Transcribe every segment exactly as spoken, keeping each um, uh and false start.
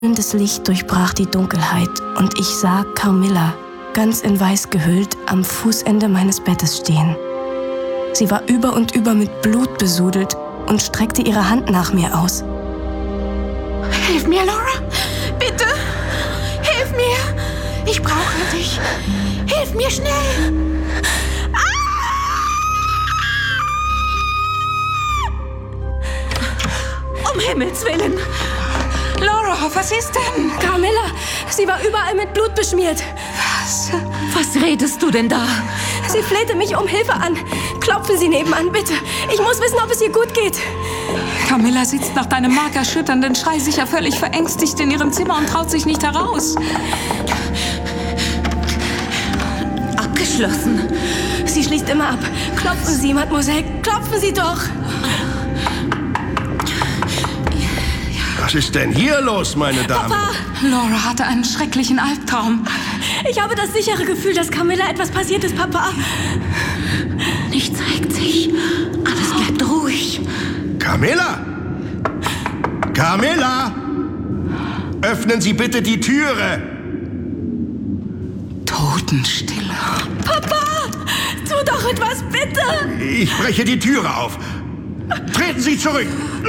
Das Licht durchbrach die Dunkelheit und ich sah Carmilla, ganz in Weiß gehüllt, am Fußende meines Bettes stehen. Sie war über und über mit Blut besudelt und streckte ihre Hand nach mir aus. Hilf mir, Laura! Bitte! Hilf mir! Ich brauche dich! Hilf mir schnell! Ah! Um Himmels Willen! Laura, was ist denn? Carmilla, sie war überall mit Blut beschmiert. Was? Was redest du denn da? Sie flehte mich um Hilfe an. Klopfen Sie nebenan, bitte. Ich muss wissen, ob es ihr gut geht. Carmilla sitzt nach deinem markerschütternden Schrei sicher völlig verängstigt in ihrem Zimmer und traut sich nicht heraus. Abgeschlossen. Sie schließt immer ab. Klopfen Sie, Mademoiselle. Klopfen Sie doch. Was ist denn hier los, meine Dame? Papa! Laura hatte einen schrecklichen Albtraum. Ich habe das sichere Gefühl, dass Carmilla etwas passiert ist, Papa. Nichts regt sich. Alles bleibt ruhig. Carmilla! Carmilla! Öffnen Sie bitte die Türe! Totenstille. Papa! Tu doch etwas, bitte! Ich breche die Türe auf. Treten Sie zurück!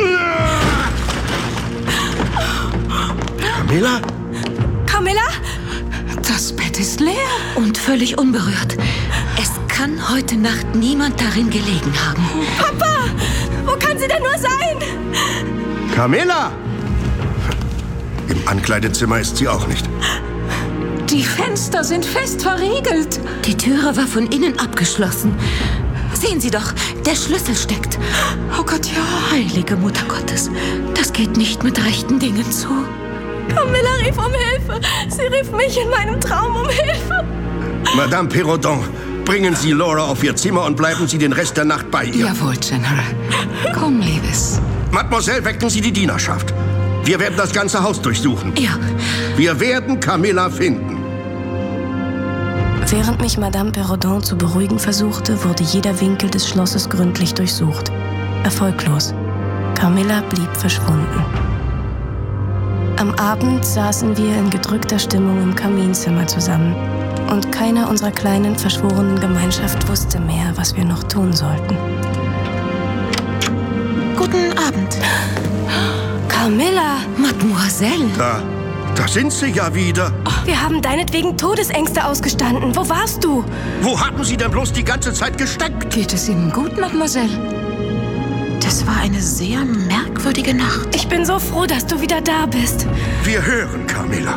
Carmilla? Carmilla? Das Bett ist leer. Und völlig unberührt. Es kann heute Nacht niemand darin gelegen haben. Papa! Wo kann sie denn nur sein? Carmilla! Im Ankleidezimmer ist sie auch nicht. Die Fenster sind fest verriegelt. Die Türe war von innen abgeschlossen. Sehen Sie doch, der Schlüssel steckt. Oh Gott, ja. Heilige Mutter Gottes, das geht nicht mit rechten Dingen zu. Carmilla rief um Hilfe. Sie rief mich in meinem Traum um Hilfe. Madame Perrodon, bringen Sie Laura auf ihr Zimmer und bleiben Sie den Rest der Nacht bei ihr. Jawohl, General. Komm, Liebes. Mademoiselle, wecken Sie die Dienerschaft. Wir werden das ganze Haus durchsuchen. Ja. Wir werden Carmilla finden. Während mich Madame Perrodon zu beruhigen versuchte, wurde jeder Winkel des Schlosses gründlich durchsucht. Erfolglos. Carmilla blieb verschwunden. Am Abend saßen wir in gedrückter Stimmung im Kaminzimmer zusammen. Und keiner unserer kleinen, verschworenen Gemeinschaft wusste mehr, was wir noch tun sollten. Guten Abend. Carmilla! Mademoiselle! Da, da sind Sie ja wieder. Wir haben deinetwegen Todesängste ausgestanden. Wo warst du? Wo haben Sie denn bloß die ganze Zeit gesteckt? Geht es Ihnen gut, Mademoiselle? Das war eine sehr merkwürdige Nacht. Ich bin so froh, dass du wieder da bist. Wir hören, Carmilla.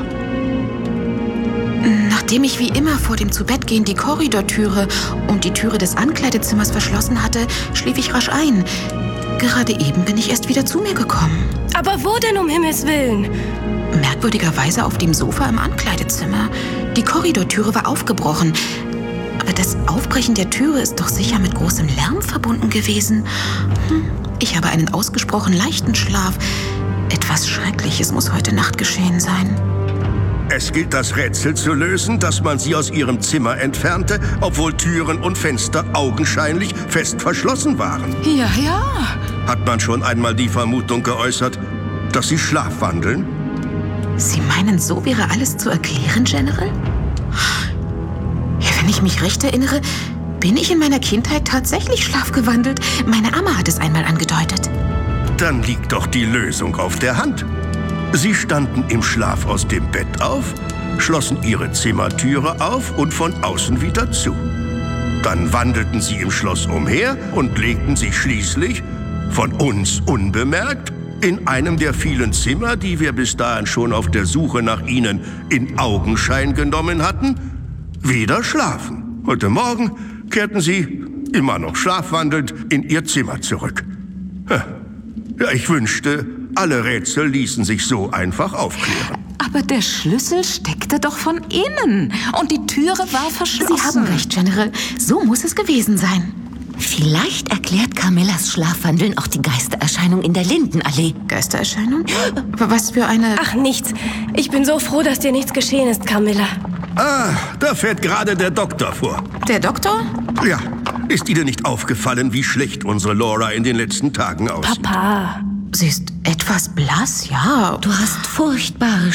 Nachdem ich wie immer vor dem Zubettgehen die Korridortüre und die Türe des Ankleidezimmers verschlossen hatte, schlief ich rasch ein. Gerade eben bin ich erst wieder zu mir gekommen. Aber wo denn, um Himmels Willen? Merkwürdigerweise auf dem Sofa im Ankleidezimmer. Die Korridortüre war aufgebrochen. Aber das Aufbrechen der Türe ist doch sicher mit großem Lärm verbunden gewesen. Hm, ich habe einen ausgesprochen leichten Schlaf. Etwas Schreckliches muss heute Nacht geschehen sein. Es gilt, das Rätsel zu lösen, dass man sie aus ihrem Zimmer entfernte, obwohl Türen und Fenster augenscheinlich fest verschlossen waren. Ja, ja. Hat man schon einmal die Vermutung geäußert, dass sie schlafwandeln? Sie meinen, so wäre alles zu erklären, General? Ja, wenn ich mich recht erinnere, bin ich in meiner Kindheit tatsächlich schlafgewandelt. Meine Amma hat es einmal angedeutet. Dann liegt doch die Lösung auf der Hand. Sie standen im Schlaf aus dem Bett auf, schlossen ihre Zimmertüre auf und von außen wieder zu. Dann wandelten sie im Schloss umher und legten sich schließlich, von uns unbemerkt, in einem der vielen Zimmer, die wir bis dahin schon auf der Suche nach ihnen in Augenschein genommen hatten, wieder schlafen. Heute Morgen kehrten sie, immer noch schlafwandelnd, in ihr Zimmer zurück. Ja, ich wünschte, alle Rätsel ließen sich so einfach aufklären. Aber der Schlüssel steckte doch von innen und die Türe war verschlossen. Sie haben recht, General. So muss es gewesen sein. Vielleicht erklärt Carmillas Schlafwandeln auch die Geistererscheinung in der Lindenallee. Geistererscheinung? Was für eine... Ach, nichts. Ich bin so froh, dass dir nichts geschehen ist, Carmilla. Ah, da fährt gerade der Doktor vor. Der Doktor? Ja, ist Ihnen nicht aufgefallen, wie schlecht unsere Laura in den letzten Tagen aussieht? Papa, Sie ist etwas blass, ja. Du hast furchtbare